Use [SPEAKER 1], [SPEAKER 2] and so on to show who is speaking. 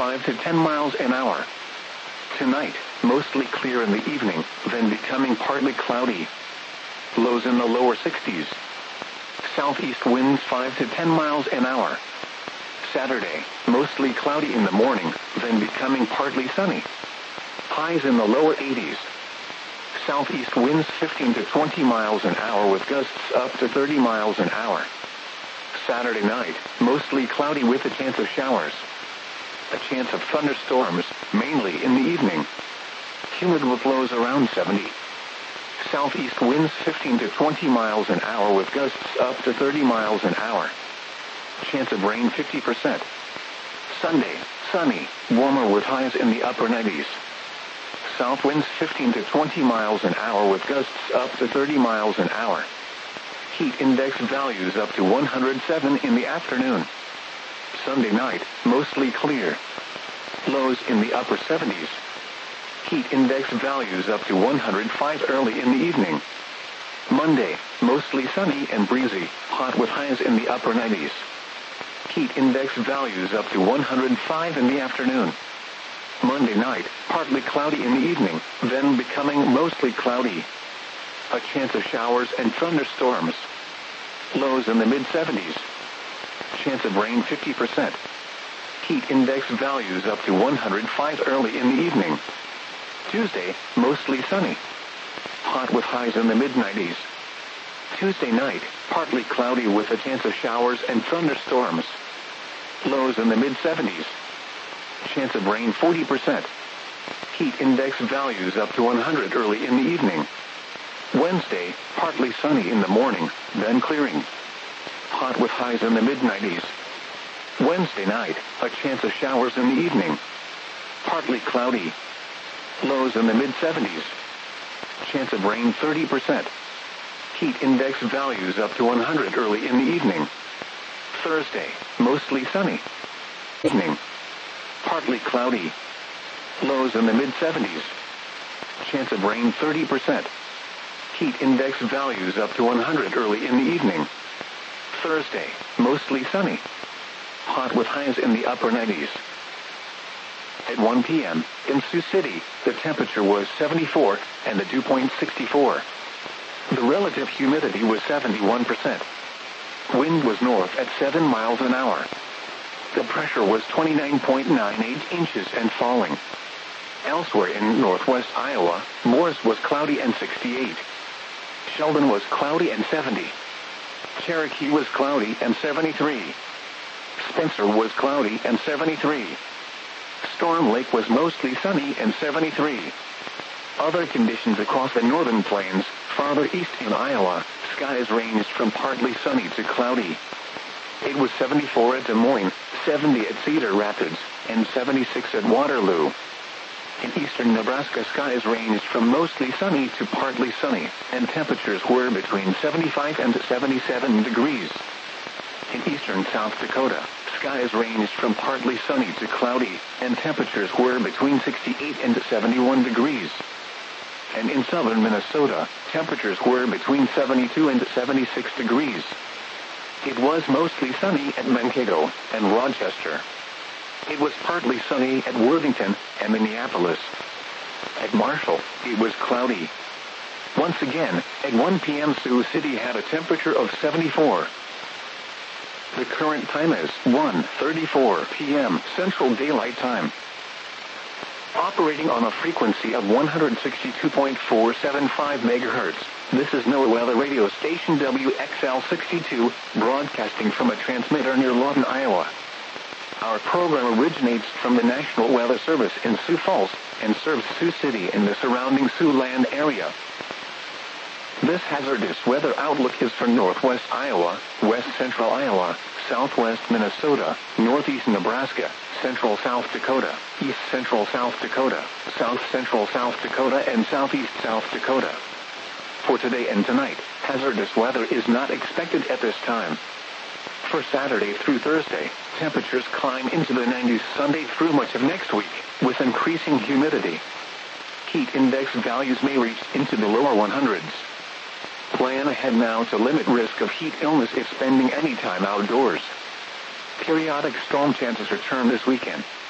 [SPEAKER 1] 5 to 10 miles an hour. Tonight, mostly clear in the evening, then becoming partly cloudy. Lows in the lower 60s. Southeast winds 5 to 10 miles an hour. Saturday, mostly cloudy in the morning, then becoming partly sunny. Highs in the lower 80s. Southeast winds 15 to 20 miles an hour with gusts up to 30 miles an hour. Saturday night, mostly cloudy with a chance of showers. A chance of thunderstorms, mainly in the evening. Humid with lows around 70. Southeast winds 15 to 20 miles an hour with gusts up to 30 miles an hour. Chance of rain 50%. Sunday, sunny, warmer with highs in the upper 90s. South winds 15 to 20 miles an hour with gusts up to 30 miles an hour. Heat index values up to 107 in the afternoon. Sunday night, mostly clear. Lows in the upper 70s. Heat index values up to 105 early in the evening. Monday, mostly sunny and breezy, hot with highs in the upper 90s. Heat index values up to 105 in the afternoon. Monday night, partly cloudy in the evening, then becoming mostly cloudy. A chance of showers and thunderstorms. Lows in the mid-70s. Chance of rain 50%. Heat index values up to 105 early in the evening. Tuesday, mostly sunny. Hot with highs in the mid-90s. Tuesday night, partly cloudy with a chance of showers and thunderstorms. Lows in the mid-70s. Chance of rain 40%. Heat index values up to 100 early in the evening. Wednesday, partly sunny in the morning, then clearing. Hot with highs in the mid-90s. Wednesday night, a chance of showers in the evening. Partly cloudy. Lows in the mid-70s. Chance of rain 30%. Heat index values up to 100 early in the evening. Thursday, mostly sunny. Evening. Partly cloudy. Lows in the mid-70s. Chance of rain 30%. Heat index values up to 100 early in the evening. Thursday, mostly sunny. Hot with highs in the upper 90s. At 1 p.m., in Sioux City, the temperature was 74 and the dew point 64. The relative humidity was 71%. Wind was north at 7 miles an hour. The pressure was 29.98 inches and falling. Elsewhere in northwest Iowa, Morris was cloudy and 68. Sheldon was cloudy and 70. Cherokee was cloudy and 73. Spencer was cloudy and 73. Storm Lake was mostly sunny and 73. Other conditions across the northern plains, farther east in Iowa, skies ranged from partly sunny to cloudy. It was 74 at Des Moines, 70 at Cedar Rapids, and 76 at Waterloo. In eastern Nebraska, skies ranged from mostly sunny to partly sunny, and temperatures were between 75 and 77 degrees. In eastern South Dakota, skies ranged from partly sunny to cloudy, and temperatures were between 68 and 71 degrees. And in southern Minnesota, temperatures were between 72 and 76 degrees. It was mostly sunny at Mankato and Rochester. It was partly sunny at Worthington and Minneapolis. At Marshall, it was cloudy. Once again, at 1 p.m. Sioux City had a temperature of 74. The current time is 1:34 p.m. Central Daylight Time. Operating on a frequency of 162.475 megahertz, this is NOAA Weather Radio Station WXL62, broadcasting from a transmitter near Lawton, Iowa. Our program originates from the National Weather Service in Sioux Falls and serves Sioux City and the surrounding Siouxland area. This hazardous weather outlook is for northwest Iowa, west central Iowa, southwest Minnesota, northeast Nebraska, central South Dakota, east central South Dakota, south central South Dakota, and southeast South Dakota. For today and tonight, hazardous weather is not expected at this time. For Saturday through Thursday, temperatures climb into the 90s Sunday through much of next week, with increasing humidity. Heat index values may reach into the lower 100s. Plan ahead now to limit risk of heat illness if spending any time outdoors. Periodic storm chances return this weekend.